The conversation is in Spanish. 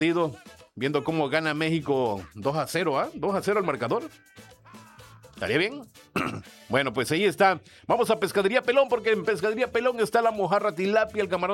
partido, viendo cómo gana México 2-0, ¿ah? 2-0 el marcador. ¿Estaría bien? Bueno, pues ahí está. Vamos a Pescadería Pelón, porque en Pescadería Pelón está la mojarra tilapia, el camarón